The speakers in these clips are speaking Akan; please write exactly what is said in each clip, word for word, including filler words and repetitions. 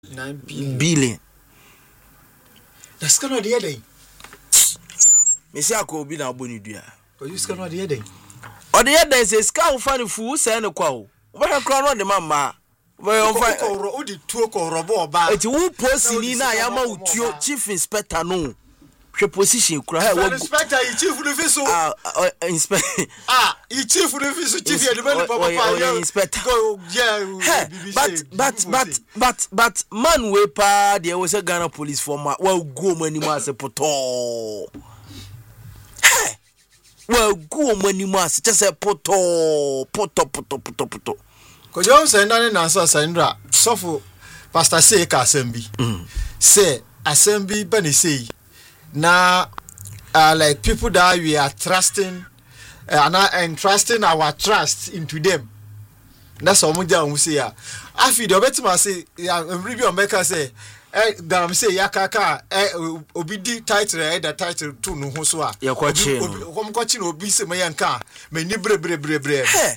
nine billion. Billion. That's gonna the day. Messi ako bi na aboni dua. Or you gonna the day. Or the other is a scout funny fool say no kwa. Where crown on the mama. Where on fire. O di tuo ko robo ba. Eti wo posi ni na yama utuo chief inspector no. Hwe position kura ha wo inspector i chief no fiso. Ah inspector. Ah, i chief no fiso chief ya de me papa pa inspector. Go yeah. But but but but but man we pa there was a Ghana police former. Well go mani ma se poto. Hey. Well go mani ma se just say poto poto poto poto poto. Ko jo se ndane na so sandra. Sofo pastor say ka assemby. Say assembly bani say now, uh, like people that we are trusting uh, and, uh, and trusting our trust into them. That's what we say. I feel the better man say, yeah, review on make say, eh, that I'm say, yakaka, eh, obidi title, eh, the title to no hoswa. Ya kwa chino. Home coaching obi se mayanka, me ni bre bre bre bre. Hey.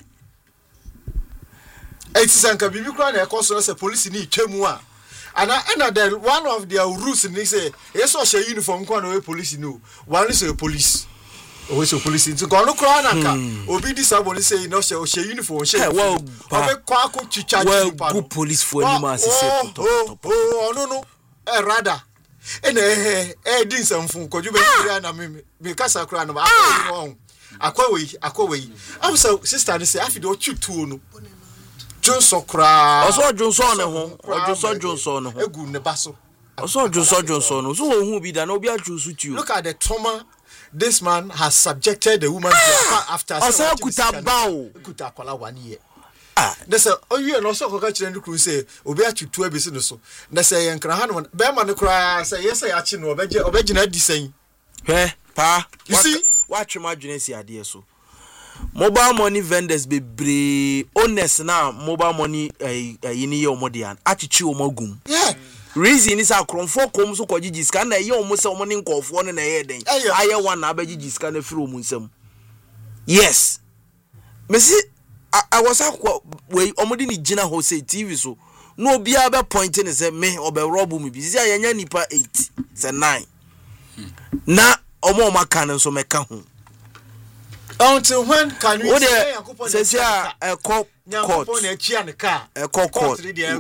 It's sanka bibi kwa na ekoso se police ni twemu. And another one of their rules and they say, yes, or share uniform, one police no. One is a police. Always a police. So go no cranaka. Obi disable say no share uniform. Share well, well, good police for any man. Oh, oh, oh, no, no. Eh, rather. And eh, eh, din some phone. Could you be here na me? Because I cry no. Akwa akwa we. I'm so sister. They say I feel don't you too no. Johnson cry. Oso Johnson ho. Ojo Johnson ho. Egu ne baso. Oso Johnson Johnson. So who be that no be choose you. Look at the trauma this man has subjected the woman to after. Oso kuta bawo. Kuta kwala one year. Ah, they say oh you no so koka chire ndukuru say obi atutu abesi no so. They say yen kra ha no be ma no cry say yes say achi no obeje obegina disan. Hwe pa. You see what twema adwene si ade so. Mobile money vendors be bre honest now mobile money eh yini ye omodian achichi omagum yeah reason is akronfo kom so kogigi scan na ye omo se omo ne nkofo ne na ye den aye one na abagigi scan na firi omo nsam yes mesi I was akwa we omodi ni gina ho say T V so no obi a be point ne say me obe rob me bi si ayanya nipa eight say nine na omo maka ne so meka ho. Until when can we say say a court court a court court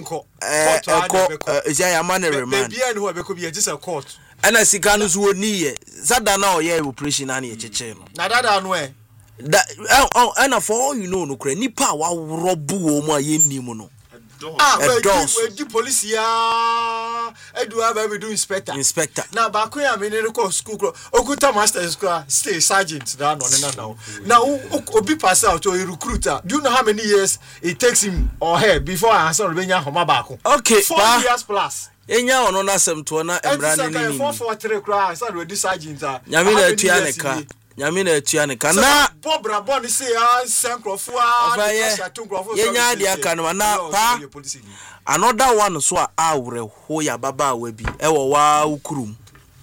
is a man remand be and who be just a court and as sikanus wo ni ye sada na oye operation na ye cheche no na dada no e that and for all you know no kra nipa wa robu wo mu aye nim no ah we di police ya edu aba be do inspector inspector na ba ko ya me ne ko school ko okuta master school stay sergeant na no na now now obi pass out or recruiter do you know how many years it takes him or her before answer be nya homa ba ko okay four years plus enya ono na sem to na emra ne ni four four three cra so we do sergeant ah nyame na atua ne ka nyame na atua ne ka na bobra bon say ah sankrofo ah yenya dia ka no na pa another one so a awre ho ya baba wa bi e wo wa ukurum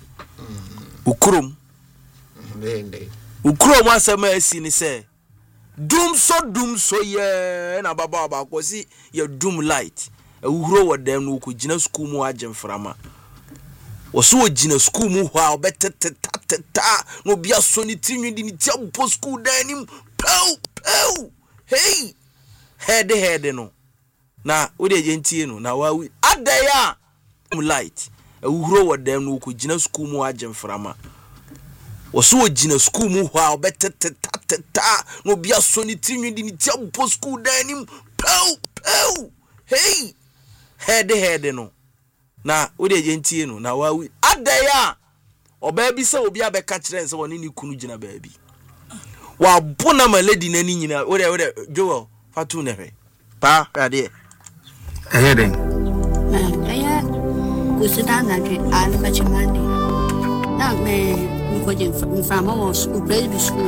ukurum ndende ukurum asema asi ni se dum so dum so ye na baba ba ko si ye dum light e uhuro wodam no ko gina school mu agemframa wo so gina school mu ho a obetetetata no bia so ni tinwi di ni tiampo school danim pew pew hey head head no na we dey gentie no na wa adaya light e uhuro wodam no ko gina school mu agemframa wo so gina school mu ho a obetetetata no bia so ni tinwi di ni tiampo school danim pew pew hey head head no na we dey gentie no na wa adaya oba bi se obi abeka kire nse woni ni kunu gina baabi wa bona ma lady na ni nyina we dey we dey Joel fatu ne hwe pa ade eh den aya kusita na dwe an bachimande na me ko je mfama wo school private school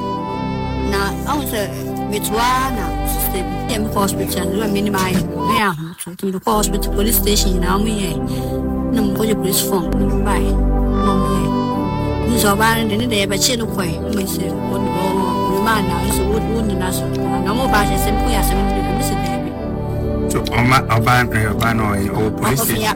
na awse mitwana system dem hospital lo minimai me a to the hospital police station na mu ye na mo je police form bai mo ye ni so ba ni de ba che no kwai mo se mo no ma na so wo wo na so na mo ba se sem ku ya se mi de mi se de to Oma Oban Oban or police station.